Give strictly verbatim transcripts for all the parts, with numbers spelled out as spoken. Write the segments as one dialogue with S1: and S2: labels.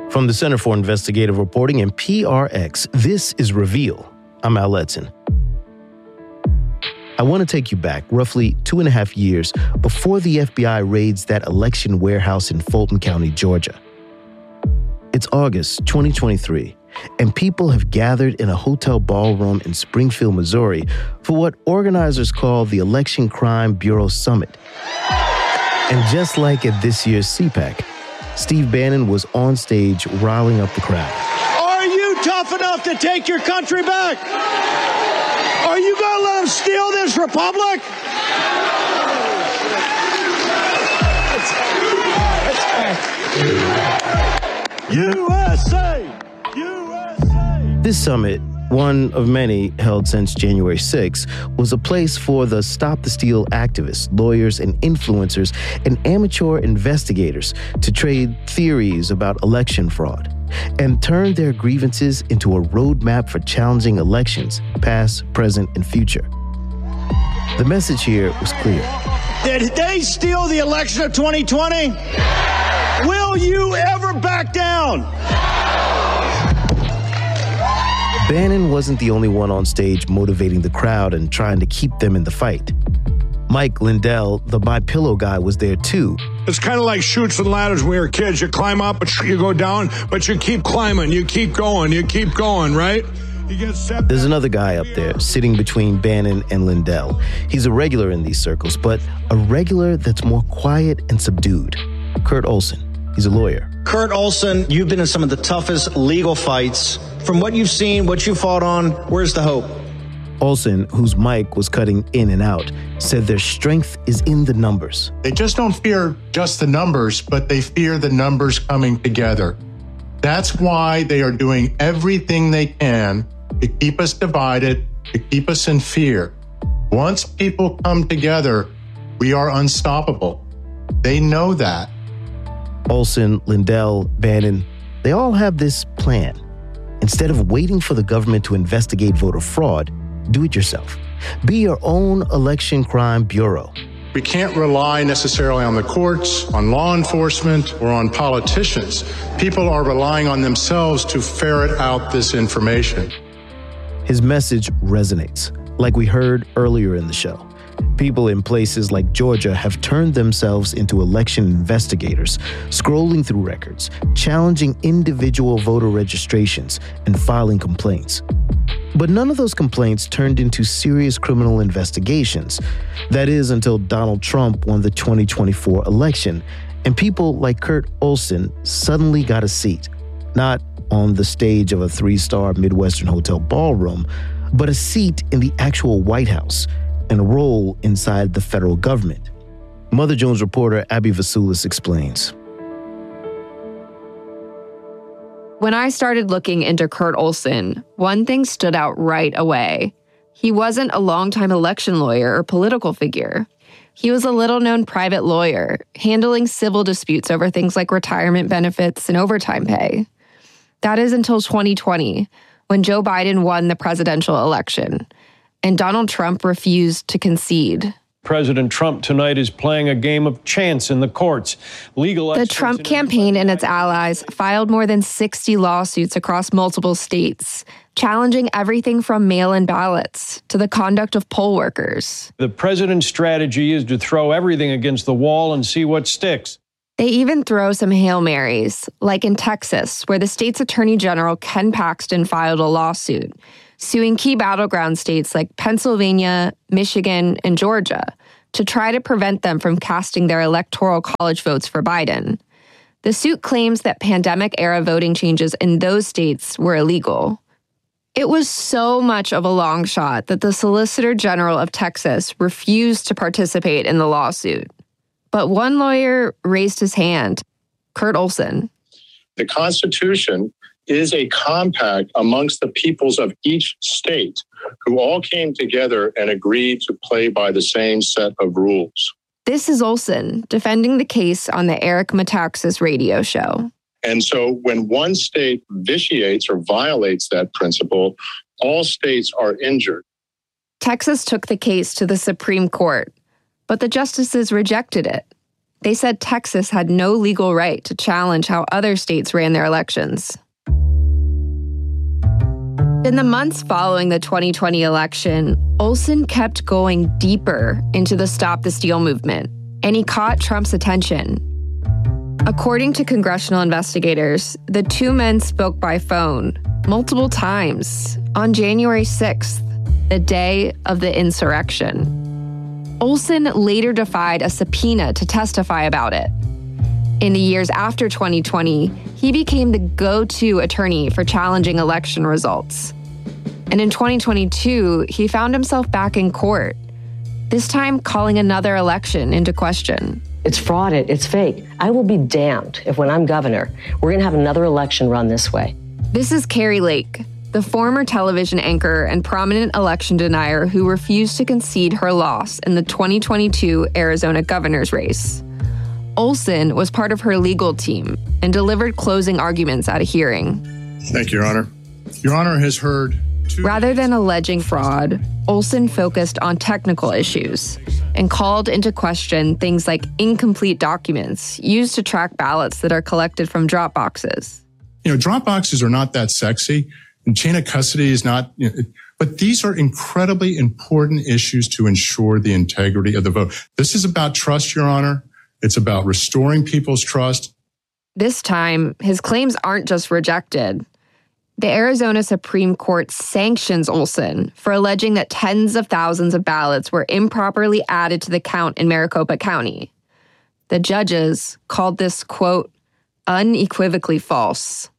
S1: From the Center for Investigative Reporting and P R X, this is Reveal. I'm Al Letson. I want to take you back roughly two and a half years before the F B I raids that election warehouse in Fulton County, Georgia. It's August twenty twenty-three, and people have gathered in a hotel ballroom in Springfield, Missouri, for what organizers call the Election Crime Bureau Summit. And just like at this year's C PAC, Steve Bannon was on stage riling up the crowd.
S2: Are you tough enough to take your country back? Are you going to let them steal this republic? U S A! U S A!
S1: This summit, one of many held since January sixth, was a place for the Stop the Steal activists, lawyers, and influencers, and amateur investigators to trade theories about election fraud and turn their grievances into a roadmap for challenging elections, past, present, and future. The message here was clear.
S2: Did they steal the election of twenty twenty? Will you ever back down?
S1: Bannon wasn't the only one on stage motivating the crowd and trying to keep them in the fight. Mike Lindell, the My Pillow guy, was there too.
S3: It's kind of like chutes and ladders when we were kids. You climb up, but you go down, but you keep climbing, you keep going, you keep going, right? You get set.
S1: There's another guy up there sitting between Bannon and Lindell. He's a regular in these circles, but a regular that's more quiet and subdued. Kurt Olsen. He's a lawyer.
S4: Kurt Olsen, you've been in some of the toughest legal fights. From what you've seen, what you fought on, where's the hope?
S1: Olsen, whose mic was cutting in and out, said their strength is in the numbers.
S5: They just don't fear just the numbers, but they fear the numbers coming together. That's why they are doing everything they can to keep us divided, to keep us in fear. Once people come together, we are unstoppable. They know that.
S1: Olsen, Lindell, Bannon, they all have this plan. Instead of waiting for the government to investigate voter fraud, do it yourself. Be your own election crime bureau.
S5: We can't rely necessarily on the courts, on law enforcement, or on politicians. People are relying on themselves to ferret out this information.
S1: His message resonates, like we heard earlier in the show. People in places like Georgia have turned themselves into election investigators, scrolling through records, challenging individual voter registrations, and filing complaints. But none of those complaints turned into serious criminal investigations. That is, until Donald Trump won the twenty twenty-four election, and people like Kurt Olsen suddenly got a seat, not on the stage of a three-star Midwestern hotel ballroom, but a seat in the actual White House and a role inside the federal government. Mother Jones reporter Abby Vasulis explains.
S6: When I started looking into Kurt Olsen, one thing stood out right away. He wasn't a longtime election lawyer or political figure. He was a little-known private lawyer, handling civil disputes over things like retirement benefits and overtime pay. That is until twenty twenty, when Joe Biden won the presidential election, and Donald Trump refused to concede.
S7: President Trump tonight is playing a game of chance in the courts. Legal
S6: the Trump campaign and its allies filed more than sixty lawsuits across multiple states, challenging everything from mail-in ballots to the conduct of poll workers.
S7: The president's strategy is to throw everything against the wall and see what sticks.
S6: They even throw some Hail Marys, like in Texas, where the state's Attorney General Ken Paxton filed a lawsuit, suing key battleground states like Pennsylvania, Michigan, and Georgia to try to prevent them from casting their electoral college votes for Biden. The suit claims that pandemic-era voting changes in those states were illegal. It was so much of a long shot that the Solicitor General of Texas refused to participate in the lawsuit. But one lawyer raised his hand, Kurt Olsen.
S8: The Constitution is a compact amongst the peoples of each state who all came together and agreed to play by the same set of rules.
S6: This is Olsen defending the case on the Eric Metaxas radio show.
S8: And so when one state vitiates or violates that principle, all states are injured.
S6: Texas took the case to the Supreme Court, but the justices rejected it. They said Texas had no legal right to challenge how other states ran their elections. In the months following the twenty twenty election, Olson kept going deeper into the Stop the Steal movement, and he caught Trump's attention. According to congressional investigators, the two men spoke by phone multiple times on January sixth, the day of the insurrection. Olson later defied a subpoena to testify about it. In the years after twenty twenty, he became the go-to attorney for challenging election results. And in twenty twenty-two, he found himself back in court, this time calling another election into question.
S9: It's frauded, it's fake. I will be damned if when I'm governor, we're going to have another election run this way.
S6: This is Kari Lake, the former television anchor and prominent election denier who refused to concede her loss in the twenty twenty-two Arizona governor's race. Olson was part of her legal team and delivered closing arguments at a hearing.
S5: Thank you, Your Honor. Your Honor has heard two...
S6: Rather than alleging fraud, Olson focused on technical issues and called into question things like incomplete documents used to track ballots that are collected from drop boxes.
S5: You know, drop boxes are not that sexy, and chain of custody is not, you know, but these are incredibly important issues to ensure the integrity of the vote. This is about trust, Your Honor. It's about restoring people's trust.
S6: This time, his claims aren't just rejected. The Arizona Supreme Court sanctions Olson for alleging that tens of thousands of ballots were improperly added to the count in Maricopa County. The judges called this, quote, unequivocally false.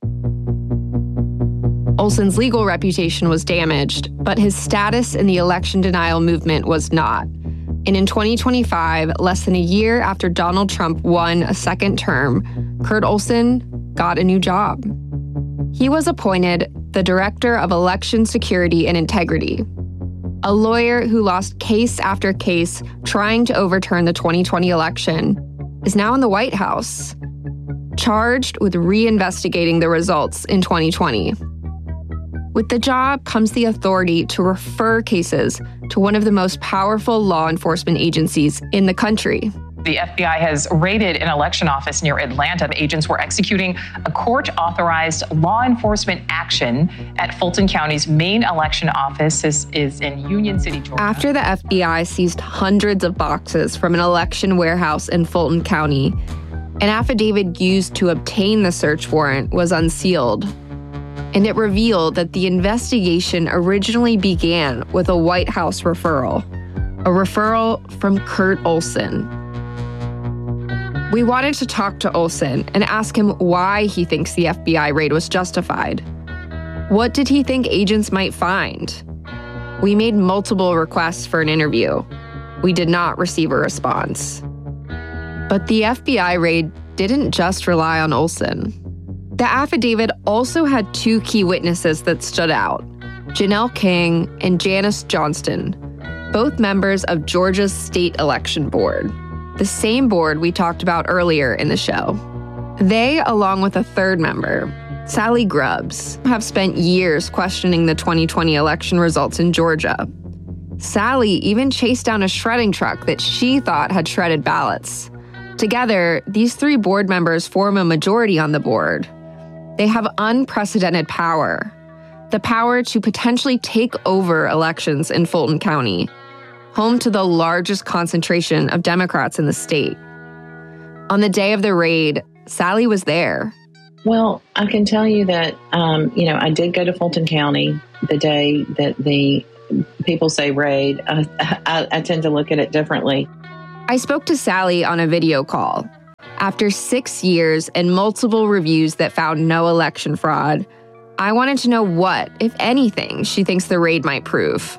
S6: Olson's legal reputation was damaged, but his status in the election denial movement was not. And in twenty twenty-five, less than a year after Donald Trump won a second term, Kurt Olson got a new job. He was appointed the Director of Election Security and Integrity, a lawyer who lost case after case trying to overturn the twenty twenty election, is now in the White House, charged with reinvestigating the results in twenty twenty. With the job comes the authority to refer cases to one of the most powerful law enforcement agencies in the country.
S10: The F B I has raided an election office near Atlanta. Agents were executing a court-authorized law enforcement action at Fulton County's main election office. This is in Union City, Georgia.
S6: After the F B I seized hundreds of boxes from an election warehouse in Fulton County, an affidavit used to obtain the search warrant was unsealed. And it revealed that the investigation originally began with a White House referral, a referral from Kurt Olson. We wanted to talk to Olson and ask him why he thinks the F B I raid was justified. What did he think agents might find? We made multiple requests for an interview. We did not receive a response. But the F B I raid didn't just rely on Olson. The affidavit also had two key witnesses that stood out, Janelle King and Janice Johnston, both members of Georgia's state election board, the same board we talked about earlier in the show. They, along with a third member, Sally Grubbs, have spent years questioning the twenty twenty election results in Georgia. Sally even chased down a shredding truck that she thought had shredded ballots. Together, these three board members form a majority on the board. They have unprecedented power, the power to potentially take over elections in Fulton County, home to the largest concentration of Democrats in the state. On the day of the raid, Sally was there.
S11: Well, I can tell you that, um, you know, I did go to Fulton County the day that the people say raid. I, I, I tend to look at it differently.
S6: I spoke to Sally on a video call. After six years and multiple reviews that found no election fraud, I wanted to know what, if anything, she thinks the raid might prove.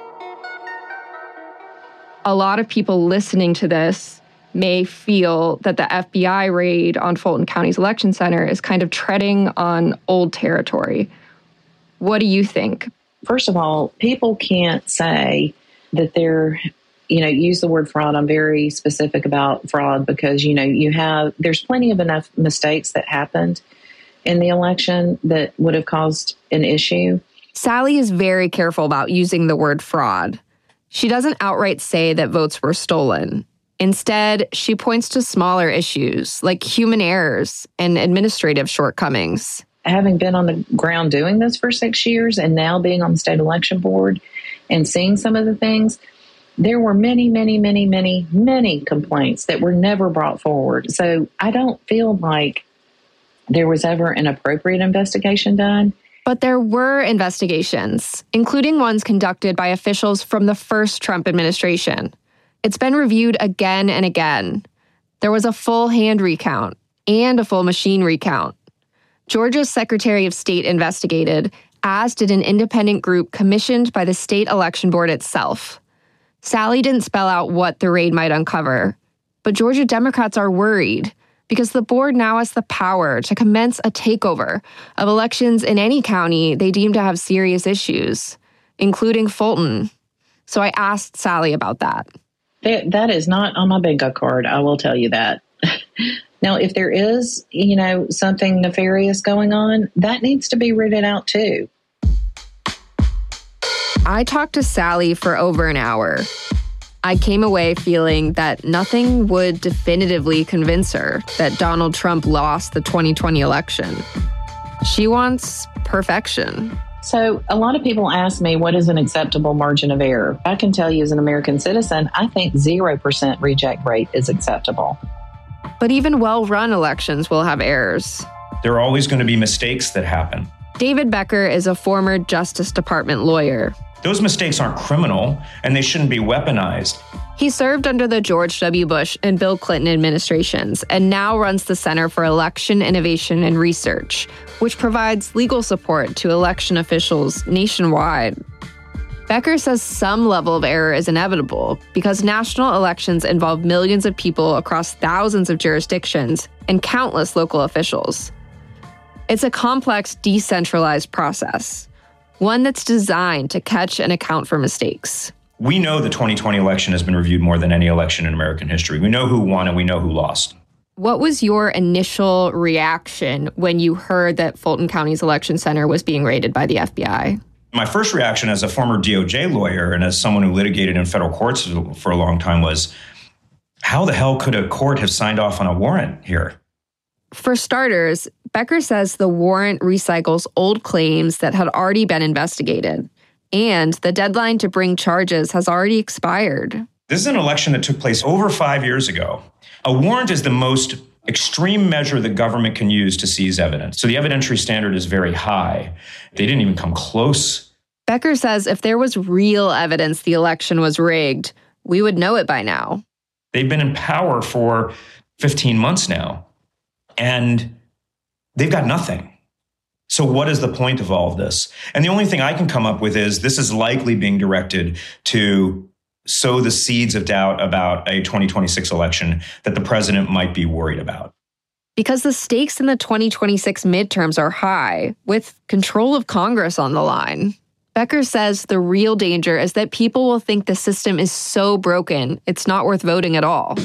S6: A lot of people listening to this may feel that the F B I raid on Fulton County's election center is kind of treading on old territory. What do you think?
S11: First of all, people can't say that they're, you know, use the word fraud. I'm very specific about fraud because, you know, you have, there's plenty of enough mistakes that happened in the election that would have caused an issue.
S6: Sally is very careful about using the word fraud. She doesn't outright say that votes were stolen. Instead, she points to smaller issues like human errors and administrative shortcomings.
S11: Having been on the ground doing this for six years and now being on the state election board and seeing some of the things, there were many, many, many, many, many complaints that were never brought forward. So I don't feel like there was ever an appropriate investigation done.
S6: But there were investigations, including ones conducted by officials from the first Trump administration. It's been reviewed again and again. There was a full hand recount and a full machine recount. Georgia's Secretary of State investigated, as did an independent group commissioned by the state election board itself. Sally didn't spell out what the raid might uncover, but Georgia Democrats are worried because the board now has the power to commence a takeover of elections in any county they deem to have serious issues, including Fulton. So I asked Sally about that.
S11: That, that is not on my bingo card, I will tell you that. Now, if there is, you know, something nefarious going on, that needs to be rooted out too.
S6: I talked to Sally for over an hour. I came away feeling that nothing would definitively convince her that Donald Trump lost the twenty twenty election. She wants perfection.
S11: So a lot of people ask me, what is an acceptable margin of error? I can tell you as an American citizen, I think zero percent reject rate is acceptable.
S6: But even well-run elections will have errors.
S12: There are always going to be mistakes that happen.
S6: David Becker is a former Justice Department lawyer.
S12: Those mistakes aren't criminal, and they shouldn't be weaponized.
S6: He served under the George W. Bush and Bill Clinton administrations and now runs the Center for Election Innovation and Research, which provides legal support to election officials nationwide. Becker says some level of error is inevitable because national elections involve millions of people across thousands of jurisdictions and countless local officials. It's a complex, decentralized process, one that's designed to catch and account for mistakes.
S12: We know the twenty twenty election has been reviewed more than any election in American history. We know who won and we know who lost.
S6: What was your initial reaction when you heard that Fulton County's election center was being raided by the F B I?
S12: My first reaction as a former D O J lawyer and as someone who litigated in federal courts for a long time was, how the hell could a court have signed off on a warrant here?
S6: For starters, Becker says the warrant recycles old claims that had already been investigated, and the deadline to bring charges has already expired.
S12: This is an election that took place over five years ago. A warrant is the most extreme measure the government can use to seize evidence. So the evidentiary standard is very high. They didn't even come close.
S6: Becker says if there was real evidence the election was rigged, we would know it by now.
S12: They've been in power for fifteen months now, and they've got nothing. So what is the point of all of this? And the only thing I can come up with is this is likely being directed to sow the seeds of doubt about a twenty twenty-six election that the president might be worried about.
S6: Because the stakes in the twenty twenty-six midterms are high, with control of Congress on the line. Becker says the real danger is that people will think the system is so broken, it's not worth voting at all.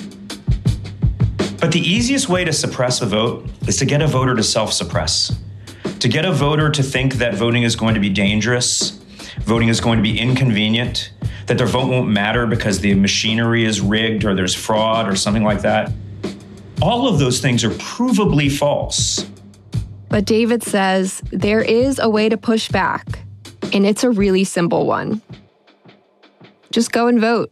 S12: But the easiest way to suppress a vote is to get a voter to self-suppress. To get a voter to think that voting is going to be dangerous, voting is going to be inconvenient, that their vote won't matter because the machinery is rigged or there's fraud or something like that. All of those things are provably false.
S6: But David says there is a way to push back, and it's a really simple one. Just go and vote.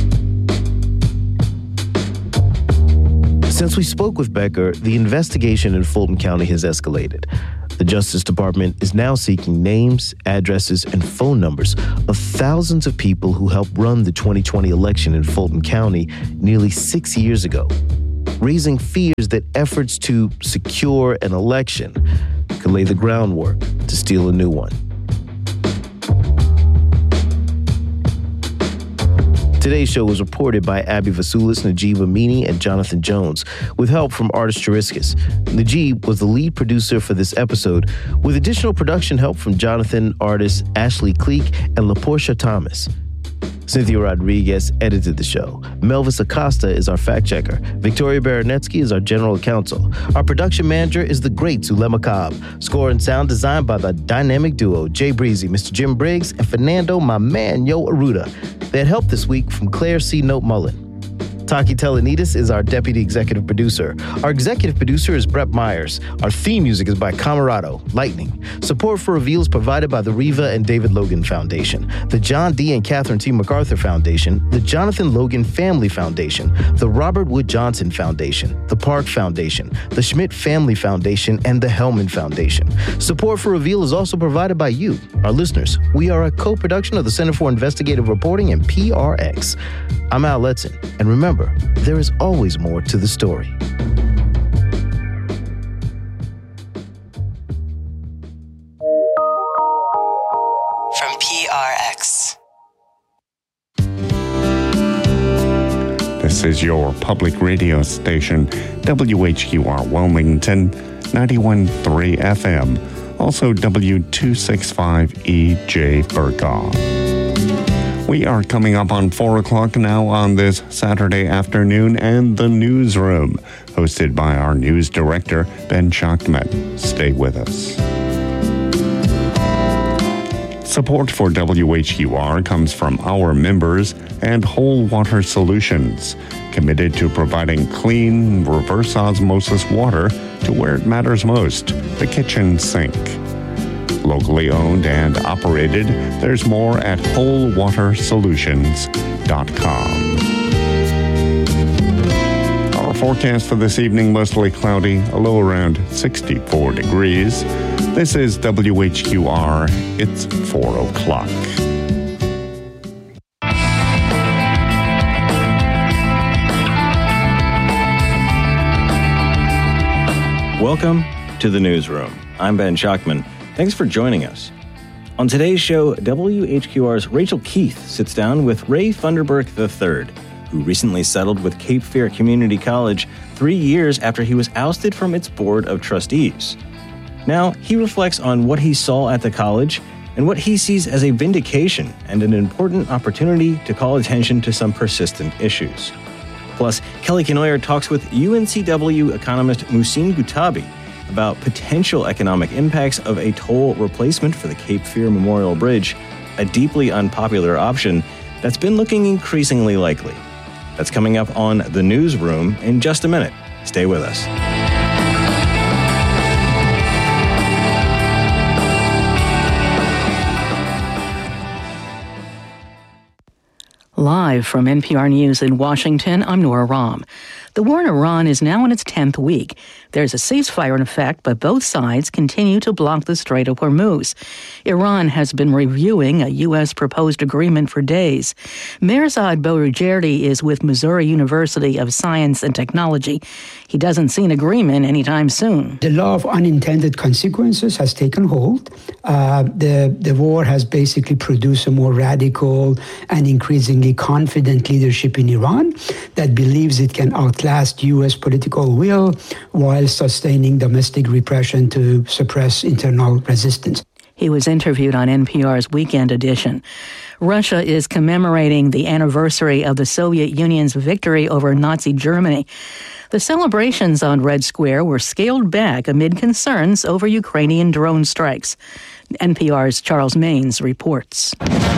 S1: Since we spoke with Becker, the investigation in Fulton County has escalated. The Justice Department is now seeking names, addresses, and phone numbers of thousands of people who helped run the twenty twenty election in Fulton County nearly six years ago, raising fears that efforts to secure an election could lay the groundwork to steal a new one. Today's show was reported by Abby Vasulis, Najib Amini, and Jonathan Jones, with help from Artis Chiriskis. Najib was the lead producer for this episode, with additional production help from Jonathan, Artis, Ashley Cleek, and LaPortia Thomas. Cynthia Rodriguez edited the show. Melvis Acosta is our fact checker. Victoria Baranetsky is our general counsel. Our production manager is the great Zulema Cobb. Score and sound designed by the dynamic duo Jay Breezy, Mister Jim Briggs, and Fernando, my man, Yo Arruda. They had help this week from Claire C. Note Mullen. Taki Telenides is our deputy executive producer. Our executive producer is Brett Myers. Our theme music is by Camarado, Lightning. Support for Reveal is provided by the Riva and David Logan Foundation, the John D. and Catherine T. MacArthur Foundation, the Jonathan Logan Family Foundation, the Robert Wood Johnson Foundation, the Park Foundation, the Schmidt Family Foundation, and the Hellman Foundation. Support for Reveal is also provided by you, our listeners. We are a co-production of the Center for Investigative Reporting and P R X. I'm Al Letson, and remember, there is always more to the story.
S13: From P R X.
S14: This is your public radio station, W H Q R Wilmington, ninety-one point three F M, also W two sixty-five E J Burgaw. We are coming up on four o'clock now on this Saturday afternoon, and the Newsroom, hosted by our news director, Ben Schachtman. Stay with us. Support for W H Q R comes from our members and Whole Water Solutions, committed to providing clean, reverse osmosis water to where it matters most, the kitchen sink. Locally owned and operated, there's more at whole water solutions dot com. Our forecast for this evening, mostly cloudy, a low around sixty-four degrees. This is W H Q R. It's four o'clock.
S15: Welcome to the Newsroom. I'm Ben Schachtman. Thanks for joining us. On today's show, W H Q R's Rachel Keith sits down with Ray Funderburk the third, who recently settled with Cape Fear Community College three years after he was ousted from its board of trustees. Now, he reflects on what he saw at the college and what he sees as a vindication and an important opportunity to call attention to some persistent issues. Plus, Kelly Kenoyer talks with U N C W economist Muhsin Gutabi about potential economic impacts of a toll replacement for the Cape Fear Memorial Bridge, a deeply unpopular option that's been looking increasingly likely. That's coming up on The Newsroom in just a minute. Stay with us.
S16: Live from N P R News in Washington, I'm Nora Rahm. The war in Iran is now in its tenth week. There's a ceasefire in effect, but both sides continue to block the Strait of Hormuz. Iran has been reviewing a U S proposed agreement for days. Mehrzad Boroujerdi is with Missouri University of Science and Technology. He doesn't see an agreement anytime soon.
S17: The law of unintended consequences has taken hold. Uh, the, the war has basically produced a more radical and increasingly confident leadership in Iran that believes it can outlast U S political will while sustaining domestic repression to suppress internal resistance.
S16: He was interviewed on N P R's Weekend Edition. Russia is commemorating the anniversary of the Soviet Union's victory over Nazi Germany. The celebrations on Red Square were scaled back amid concerns over Ukrainian drone strikes. N P R's Charles Maines reports.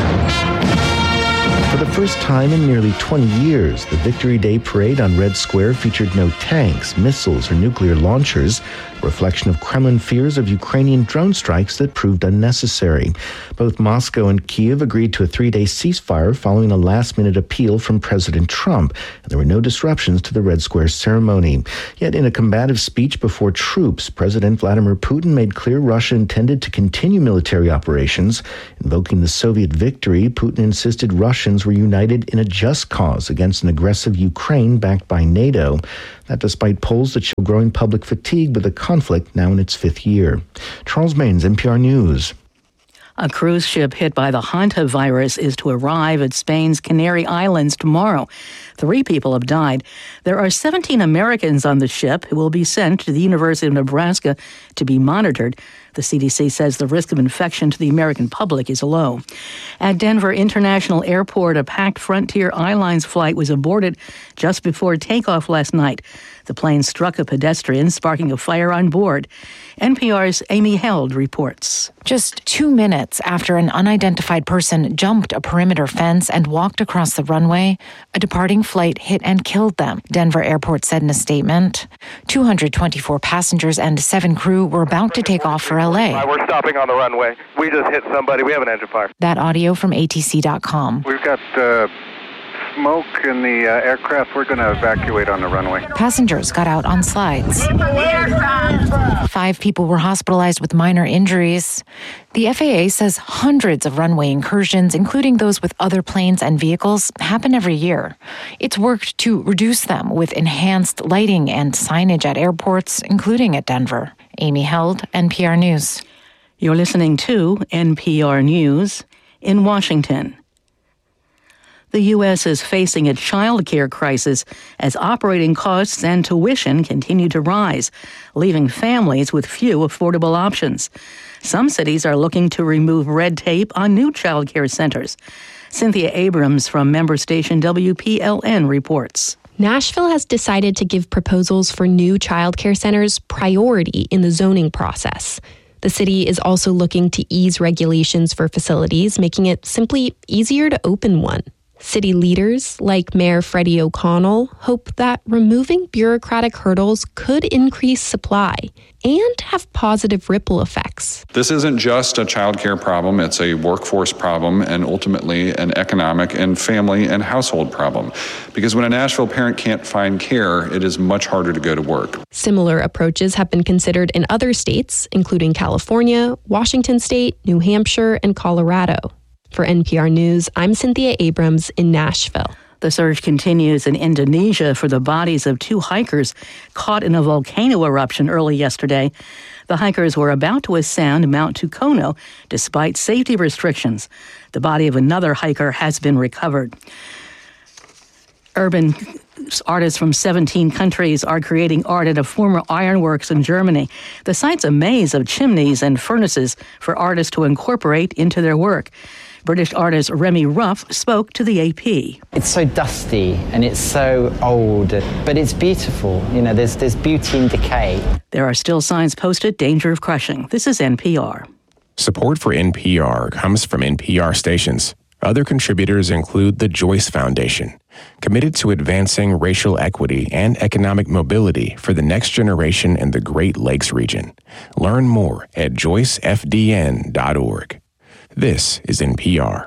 S1: For the first time in nearly twenty years, the Victory Day parade on Red Square featured no tanks, missiles, or nuclear launchers, a reflection of Kremlin fears of Ukrainian drone strikes that proved unnecessary. Both Moscow and Kyiv agreed to a three-day ceasefire following a last-minute appeal from President Trump, and there were no disruptions to the Red Square ceremony. Yet in a combative speech before troops, President Vladimir Putin made clear Russia intended to continue military operations. Invoking the Soviet victory, Putin insisted Russians were united in a just cause against an aggressive Ukraine backed by NATO. That despite polls that show growing public fatigue with the conflict now in its fifth year. Charles Maines, N P R News.
S16: A cruise ship hit by the Hanta virus is to arrive at Spain's Canary Islands tomorrow. Three people have died. There are seventeen Americans on the ship who will be sent to the University of Nebraska to be monitored. The C D C says the risk of infection to the American public is low. At Denver International Airport, a packed Frontier Airlines flight was aborted just before takeoff last night. The plane struck a pedestrian, sparking a fire on board. N P R's Amy Held reports.
S18: Just two minutes minutes after an unidentified person jumped a perimeter fence and walked across the runway, a departing flight hit and killed them, Denver Airport said in a statement. two hundred twenty-four passengers and seven crew were about to take off for L A.
S19: We're stopping on the runway. We just hit somebody. We have an engine fire.
S18: That audio from A T C dot com.
S19: We've got uh, smoke in the uh, aircraft. We're going to evacuate on the runway.
S18: Passengers got out on slides. Five people were hospitalized with minor injuries. The F A A says hundreds of runway incursions, including those with other planes and vehicles, happen every year. It's worked to reduce them with enhanced lighting and signage at airports, including at Denver. Amy Held, N P R News.
S16: You're listening to N P R News in Washington. The U S is facing a child care crisis as operating costs and tuition continue to rise, leaving families with few affordable options. Some cities are looking to remove red tape on new child care centers. Cynthia Abrams from member station W P L N reports.
S20: Nashville has decided to give proposals for new child care centers priority in the zoning process. The city is also looking to ease regulations for facilities, making it simply easier to open one. City leaders, like Mayor Freddie O'Connell, hope that removing bureaucratic hurdles could increase supply and have positive ripple effects.
S21: This isn't just a child care problem, it's a workforce problem and ultimately an economic and family and household problem. Because when a Nashville parent can't find care, it is much harder to go to work.
S20: Similar approaches have been considered in other states, including California, Washington State, New Hampshire, and Colorado. For N P R News, I'm Cynthia Abrams in Nashville.
S16: The search continues in Indonesia for the bodies of two hikers caught in a volcano eruption early yesterday. The hikers were about to ascend Mount Tukono despite safety restrictions. The body of another hiker has been recovered. Urban artists from seventeen countries are creating art at a former ironworks in Germany. The site's a maze of chimneys and furnaces for artists to incorporate into their work. British artist Remy Ruff spoke to the A P.
S22: It's so dusty and it's so old, but it's beautiful. You know, there's there's beauty in decay.
S16: There are still signs posted, danger of crushing. This is N P R.
S23: Support for N P R comes from N P R stations. Other contributors include the Joyce Foundation, committed to advancing racial equity and economic mobility for the next generation in the Great Lakes region. Learn more at joyce f d n dot org. This is N P R.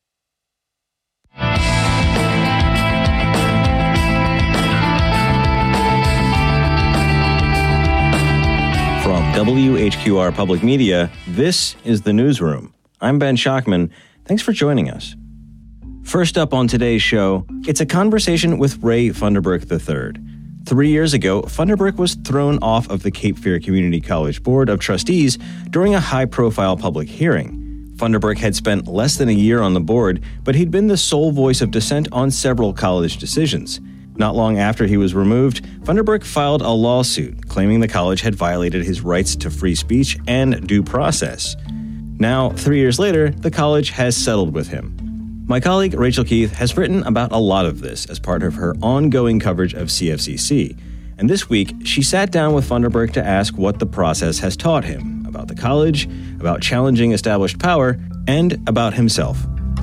S15: From W H Q R Public Media, this is The Newsroom. I'm Ben Schachtman. Thanks for joining us. First up on today's show, it's a conversation with Ray Funderburk the third. Three years ago, Funderburk was thrown off of the Cape Fear Community College Board of Trustees during a high-profile public hearing. Funderburk had spent less than a year on the board, but he'd been the sole voice of dissent on several college decisions. Not long after he was removed, Funderburk filed a lawsuit claiming the college had violated his rights to free speech and due process. Now, three years later, the college has settled with him. My colleague Rachel Keith has written about a lot of this as part of her ongoing coverage of C F C C. And this week, she sat down with Funderburk to ask what the process has taught him about the college, about challenging established power, and about himself.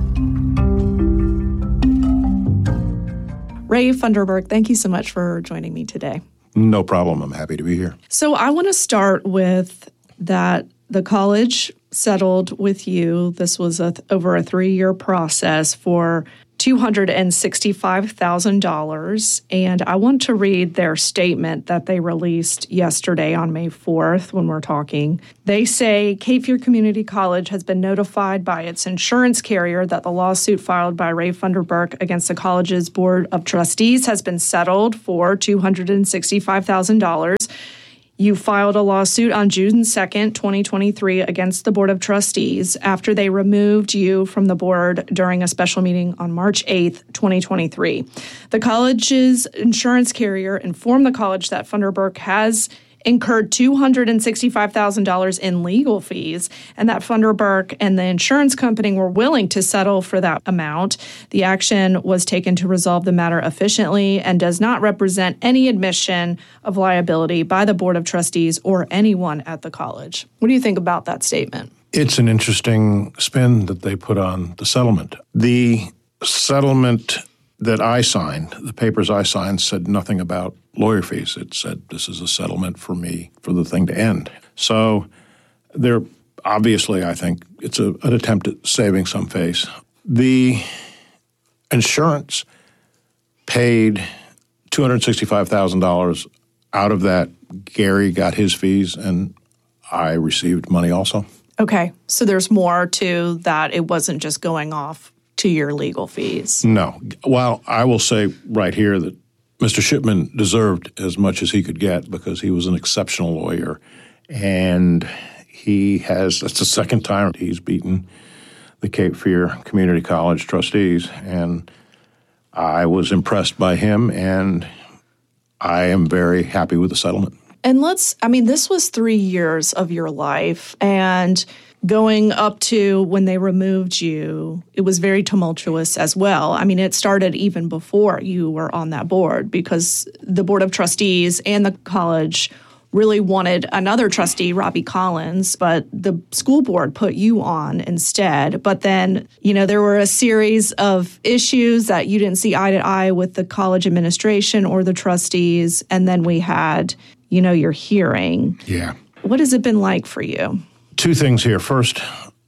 S24: Ray Funderburk, thank you so much for joining me today.
S25: No problem. I'm happy to be here.
S24: So I want to start with that the college settled with you. This was a, over a three-year process for two hundred sixty-five thousand dollars. And I want to read their statement that they released yesterday on May fourth when we're talking. They say, Cape Fear Community College has been notified by its insurance carrier that the lawsuit filed by Ray Funderburk against the college's Board of Trustees has been settled for two hundred sixty-five thousand dollars. You filed a lawsuit on June second, twenty twenty-three against the Board of Trustees after they removed you from the board during a special meeting on March eighth, twenty twenty-three. The college's insurance carrier informed the college that Funderburk has incurred two hundred sixty-five thousand dollars in legal fees and that Funderburk and the insurance company were willing to settle for that amount. The action was taken to resolve the matter efficiently and does not represent any admission of liability by the Board of Trustees or anyone at the college. What do you think about that statement?
S25: It's an interesting spin that they put on the settlement. The settlement that I signed, the papers I signed, said nothing about lawyer fees. It said this is a settlement for me for the thing to end. So there, obviously, I think it's a, an attempt at saving some face. The insurance paid two hundred sixty-five thousand dollars. Out of that, Gary got his fees, and I received money also.
S24: Okay, so there's more to that. It wasn't just going off to your legal fees.
S25: No. Well, I will say right here that Mister Shipman deserved as much as he could get because he was an exceptional lawyer, and he has, that's the second time he's beaten the Cape Fear Community College trustees, and I was impressed by him, and I am very happy with the settlement.
S24: And let's, I mean, this was three years of your life, and going up to when they removed you, it was very tumultuous as well. I mean, it started even before you were on that board because the Board of Trustees and the college really wanted another trustee, Robbie Collins, but the school board put you on instead. But then, you know, there were a series of issues that you didn't see eye to eye with the college administration or the trustees. And then we had, you know, your hearing.
S25: Yeah.
S24: What has it been like for you?
S25: Two things here. First,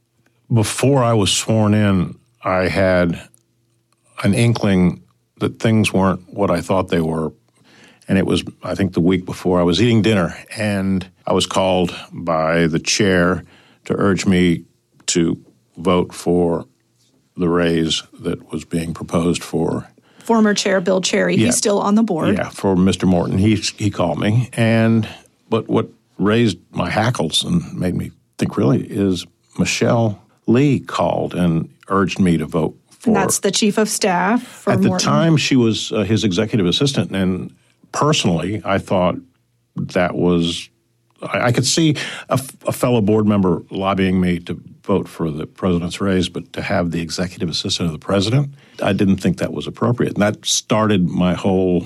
S25: before I was sworn in, I had an inkling that things weren't what I thought they were. And it was, I think, the week before I was eating dinner, and I was called by the chair to urge me to vote for the raise that was being proposed for
S24: former chair Bill Cherry.
S25: Yeah.
S24: He's still on the board.
S25: Yeah, for Mister Morton. He he called me, and but what raised my hackles and made me think really is Michelle Lee called and urged me to vote for.
S24: And that's the chief of staff for
S25: At the
S24: Morton.
S25: time, she was uh, his executive assistant, and personally, I thought that was, I, I could see a, a fellow board member lobbying me to vote for the president's raise, but to have the executive assistant of the president, I didn't think that was appropriate. And that started my whole,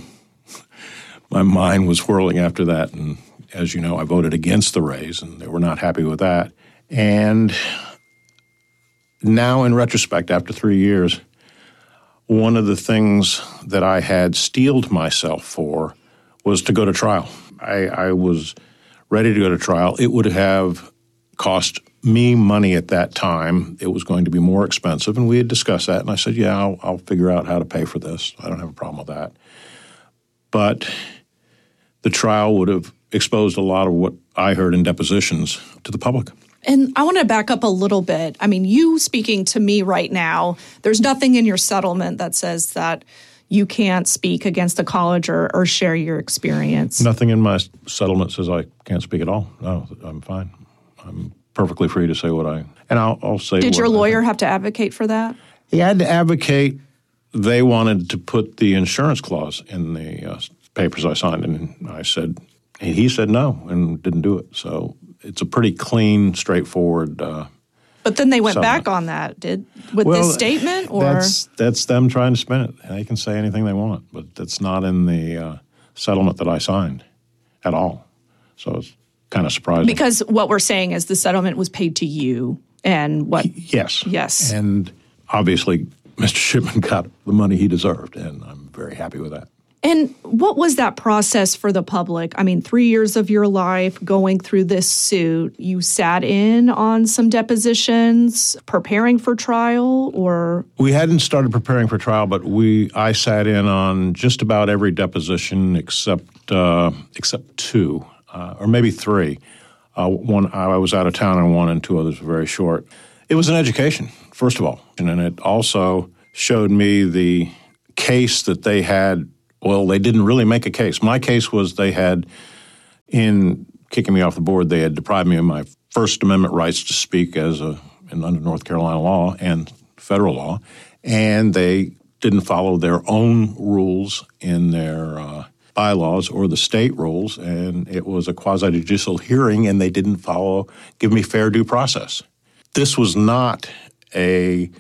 S25: my mind was whirling after that. And as you know, I voted against the raise, and they were not happy with that. And now in retrospect, after three years, one of the things that I had steeled myself for was to go to trial. I, I was ready to go to trial. It would have cost me money at that time. It was going to be more expensive, and we had discussed that. And I said, yeah, I'll, I'll figure out how to pay for this. I don't have a problem with that. But the trial would have exposed a lot of what I heard in depositions to the public.
S24: And I want to back up a little bit. I mean, you speaking to me right now, there's nothing in your settlement that says that you can't speak against the college or, or share your experience.
S25: Nothing in my settlement says I can't speak at all. No, I'm fine. I'm perfectly free to say what I, and I'll, I'll say
S24: Did
S25: what
S24: your
S25: I
S24: lawyer
S25: think.
S24: have to advocate for that?
S25: He had to advocate. They wanted to put the insurance clause in the uh, papers I signed, and I said, and he said no and didn't do it. So it's a pretty clean, straightforward uh
S24: But then they went
S25: settlement.
S24: back on that, did with
S25: Well,
S24: this statement? Or
S25: That's that's them trying to spin it. They can say anything they want, but that's not in the uh, settlement that I signed at all. So it's kind of surprising.
S24: Because what we're saying is the settlement was paid to you, and what?
S25: Yes.
S24: Yes.
S25: And obviously, Mister Shipman got the money he deserved, and I'm very happy with that.
S24: And what was that process for the public? I mean, three years of your life going through this suit, you sat in on some depositions, preparing for trial, or?
S25: We hadn't started preparing for trial, but we I sat in on just about every deposition except uh, except two, uh, or maybe three. Uh, one I was out of town on one, and two others were very short. It was an education, first of all, and it also showed me the case that they had. Well, they didn't really make a case. My case was they had, in kicking me off the board, they had deprived me of my First Amendment rights to speak as a in, under North Carolina law and federal law, and they didn't follow their own rules in their uh, bylaws or the state rules, and it was a quasi-judicial hearing, and they didn't follow, give me fair due process. This was not a